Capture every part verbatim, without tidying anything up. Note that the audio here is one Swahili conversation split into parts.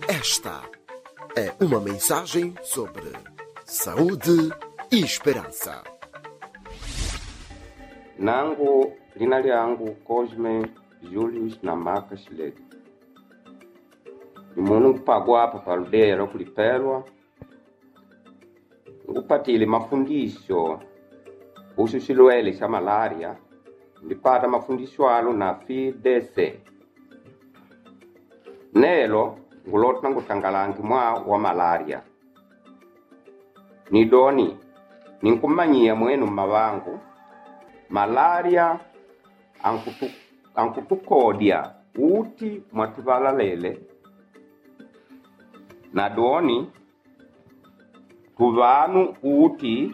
Esta é uma mensagem sobre saúde e esperança. Nangu lina lyangu Cosme Julius Namaka Shileti. Nimunu kupagwa hapa parudeya lokulipelwa. Ngupatile mafundisho kuhusu shilwele cha malaria. Ndipata mafundisho alo na F I D C. Nelo ngulotna ngutangalangi mwa wa malaria. Nidoni ninkumanyia mwenu mawangu malaria ankutu ankutukodia uti mwatibala lele na doni tuvanu uti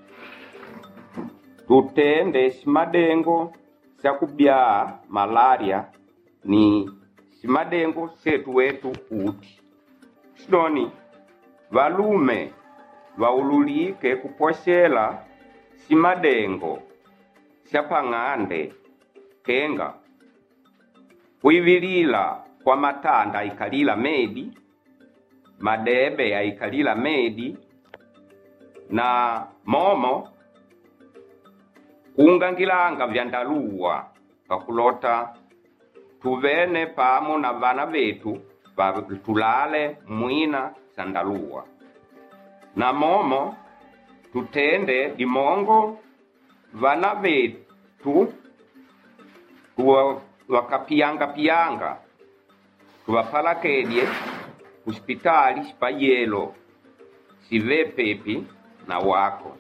tutende shimadengo shakubya malaria ni shimadengo setu wetu uti shidoni valume vaululike kuposhela shimadengo shapang'ande kenga kuivilila kwa matanda ikalila medi madebe ya ikalila medi na momo kungangilanga vyandaluwa pakulota tuvene pamo na vana vetu tulale mwina sandaluwa na momo tutende dimongo vana vetu tuwa wakapiyanga piyanga tuwapalakedye hospitali shipayelo sive pepi na wako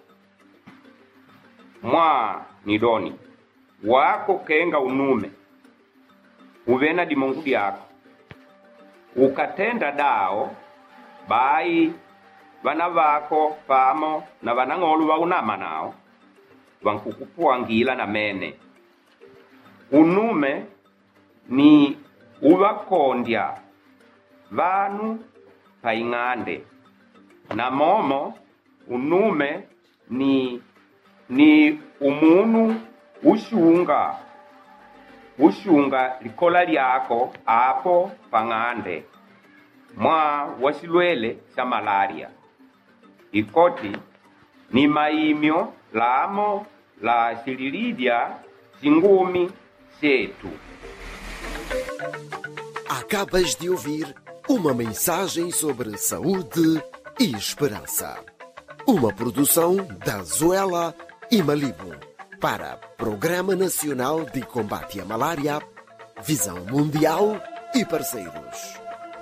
mwa nidoni wako kenga unume uvena dimongu dyako ukatenda dao bai vana vako pamo na vanang'olu vaunama nao vankukupuangila na mene unume ni uvakondya vanu paing'ande na momo unume ni ni umunu ushunga ushunga likola lyako apo pang'ande mwa wasilwele cha malaria ikoti ni maimyo lamo la sililidya singumi setu. Acabas de ouvir uma mensagem sobre saúde e esperança. Uma produção da Zoela e Malibu para Programa Nacional de Combate à Malária, Visão Mundial e parceiros.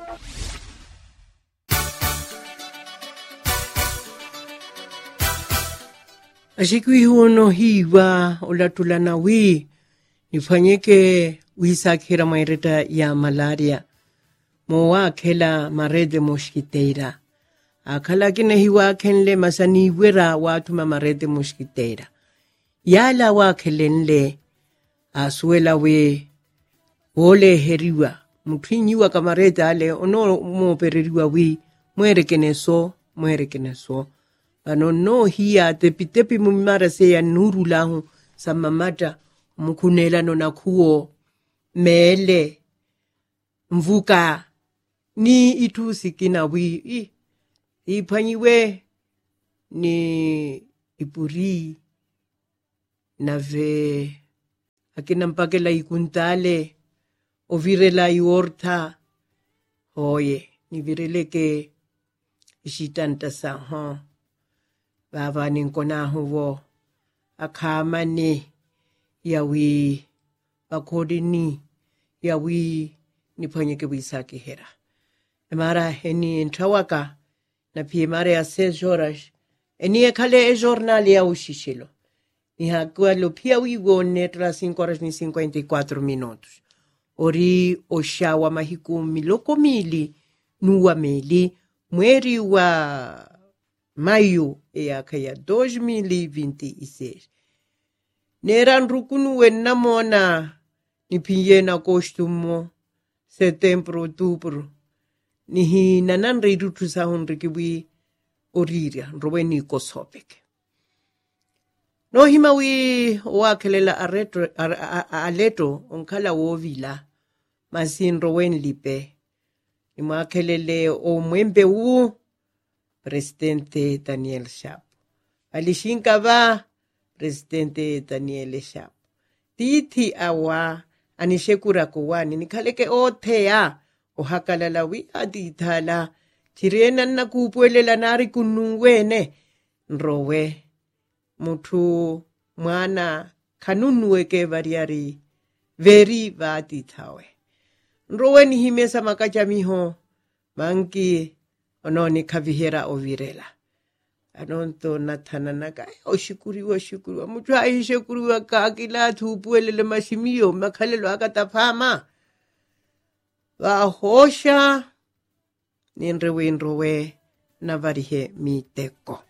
Ashikwi huono hiwa olatulana wi nifanyike wisakira maireta ya malaria mowa kela marede mosquiteira akala kine hiwa kenle masani wera watu ma marede mosquiteira yala wa kelenle asuela we ole heriwa muthinyiwa kamarede ale ono mo pereriwa wi mwere keneso mwere keneso ano no hiya tepi tepi mumara se ya nuru lahu samamata mukunela no nakuo mele mvuka ni itusi kina wi i ipanyiwe ni ipuri nave akina mpakela ikuntale ovirela iorta hoye ni vireleke ishitanta sa ha baba ninkona huvo akamane yawi bakodini yawi nipanyeke wisaki hera mara heni entawaka na pia mara ya seis horas eni ekale e jornal ya ushishilo ni hakualo pia wigo netra cinco horas ni cinquenta y cuatro minutos ori oshawa mahikumi loko mili nuwa mili mweri wa maio ya kaya dois mil e vinte e seis neran rukunu wenna mona ni piyena costumo setembro outubro ni hi nanan reirutu sa honrikiwi oriria roweni kosopek no himawi wakelela areto aleto onkala wovila masin rowen lipe ni mwakelele o mwembe u Presidente Daniel Shapo. Alishinka ba Presidente Daniel Shapo. Titi awa anishekura kuwani nikaleke otea o hakalalawi adithala chirena na kupwelela nari kunungwene nrowe mutu mwana kanunuweke variari veri vadithawe nrowe ni himesa makachamiho manki ononi kavihera ovirela anonto nathananaka oshikuriwa shikuriwa mutu aishekuriwa kakila thupuelele mashimiyo makhalelo akatafama vahosha ninrewe nrowe na varihe miteko